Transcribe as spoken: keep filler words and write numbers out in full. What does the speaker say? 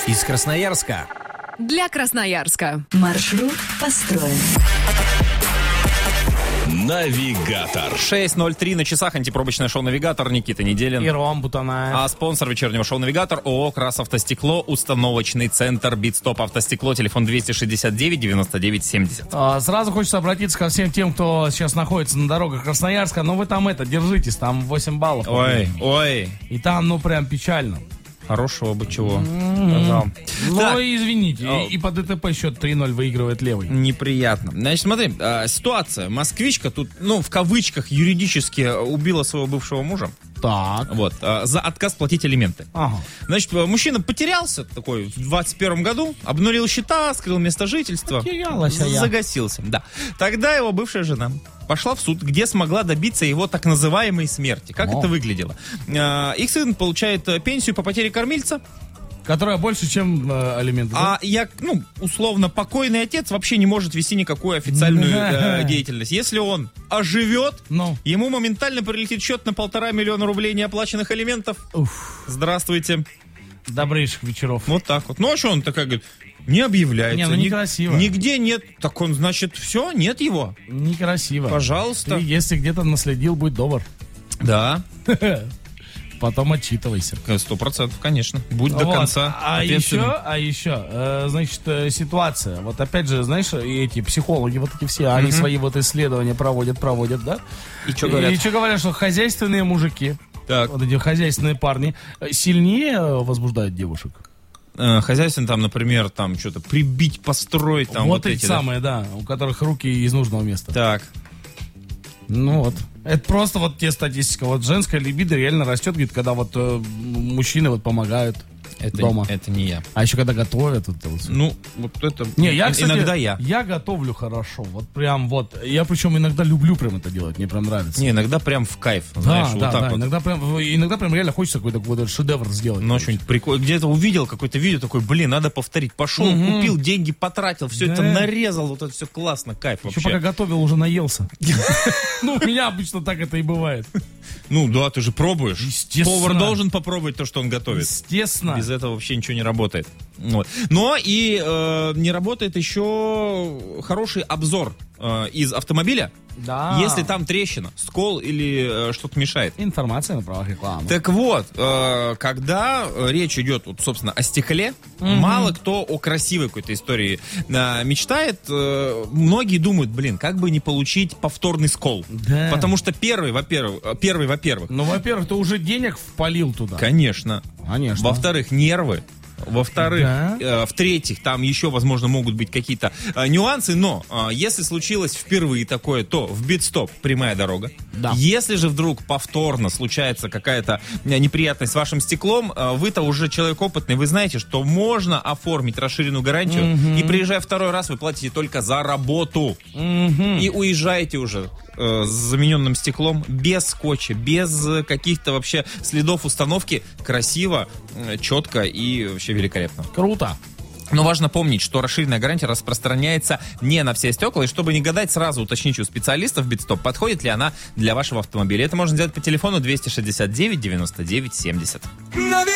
Из Красноярска. Для Красноярска. Маршрут построен. Навигатор. шесть ноль три на часах. Антипробочное шоу «Навигатор». Никита Неделин. И Ром Бутанаев. А спонсор вечернего шоу «Навигатор» ООО «Красавтостекло», установочный центр «Битстоп Автостекло», телефон двести шестьдесят девять девяносто девять семьдесят. А, сразу хочется обратиться ко всем тем, кто сейчас находится на дорогах Красноярска. Ну вы там это, держитесь, там восемь баллов. Ой, ой. И там, ну прям печально. Хорошего бы чего. Сказал. Ну Так. и извините, О. и, и по ДТП счет три ноль выигрывает левый. Неприятно. Значит, смотри, э, ситуация. Москвичка тут, ну, в кавычках, юридически убила своего бывшего мужа. Так. Вот, э, за отказ платить алименты. Ага. Значит, э, мужчина потерялся такой в двадцать первом году, обнулил счета, скрыл место жительства. Потерялась, а я. Загасился, да. Тогда его бывшая жена пошла в суд, где смогла добиться его так называемой смерти. Как О. это выглядело? Э, их сын получает э, пенсию по потере кормильца, Которая больше, чем э, алименты. да? а я, ну, условно, покойный отец вообще не может вести никакую официальную э, деятельность. Если он оживет, Ну. ему моментально прилетит счет на полтора миллиона рублей неоплаченных алиментов. Уф, Здравствуйте. добрейших вечеров. Вот так вот. Ну, а что он такая говорит? Не объявляется. Не, ну Ни- некрасиво. Нигде нет. Так он, значит, все, нет его. Некрасиво. Пожалуйста. Ты, если где-то наследил, будь добр. Да. Потом отчитывайся. Сто процентов, конечно. Будь до Вот. конца А ответственным. еще, а еще, э, значит, э, ситуация. Вот опять же, знаешь, и эти психологи, вот эти все, они свои вот исследования проводят, проводят, да? И что говорят? И что говорят, что хозяйственные мужики, Так. вот эти хозяйственные парни, э, сильнее э, возбуждают девушек. Э, Хозяйственно там, например, там что-то прибить, построить. Там вот, вот эти эти, да. самые, да, у которых руки из нужного места. Так. Ну вот. Это просто вот те статистика. Вот женская либидо реально растет, говорит, когда вот э, мужчины вот помогают Это, дома. это не я. А еще когда готовят. Вот, вот. Ну, вот это... Не, я, ин- кстати, иногда я. Я готовлю хорошо. Вот прям вот. Я причем иногда люблю прям это делать. Мне прям нравится. Не, иногда прям в кайф. да, Знаешь, да, вот так да. вот. Иногда прям, иногда прям реально хочется какой-то, какой-то шедевр сделать. Ну, что-нибудь прикольное. Где-то увидел какое-то видео, такой, блин, надо повторить. Пошел, Мгм. купил, деньги потратил, все Да. это нарезал, вот это все классно, кайф Еще вообще. пока готовил, уже наелся. Ну, у меня обычно так это и бывает. Ну, да, ты же пробуешь. Естественно. Повар должен попробовать то, что он готовит. Естественно. Без этого вообще ничего не работает. Вот. Но и э, не работает еще хороший обзор э, из автомобиля, Да. если там трещина, скол или э, что-то мешает. Информация на правах рекламы. Так вот, э, когда э, речь идет, вот, собственно, о стекле, мало кто о красивой какой-то истории э, мечтает. Э, многие думают, блин, как бы не получить повторный скол. Да. Потому что первый, во-первых, э, первый, во-первых, Ну, во-первых, ты уже денег впалил туда. конечно. Конечно. Во-вторых, нервы. Во-вторых, Да. э, в-третьих, там еще, возможно, могут быть какие-то э, нюансы, но э, если случилось впервые такое, то в Битстоп прямая дорога. Да. Если же вдруг повторно случается какая-то э, неприятность с вашим стеклом, э, вы-то уже человек опытный, вы знаете, что можно оформить расширенную гарантию, и приезжая второй раз, вы платите только за работу. И уезжаете уже э, с замененным стеклом, без скотча, без э, каких-то вообще следов установки, красиво, э, четко и вообще великолепно. Круто. Но важно помнить, что расширенная гарантия распространяется не на все стекла, и чтобы не гадать, сразу уточните у специалистов Битстоп, подходит ли она для вашего автомобиля. Это можно сделать по телефону двести шестьдесят девять девяносто девять семьдесят.